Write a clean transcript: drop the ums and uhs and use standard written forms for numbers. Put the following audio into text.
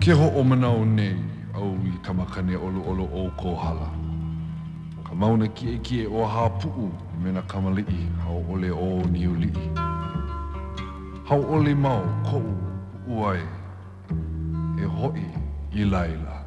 Ke ho o manau nei au I kamakane olo o kohala. Ka mauna kie o hapuu me na kamali'i hau ole o niuli'i. Hau ole mau kou uai e hoi I laila.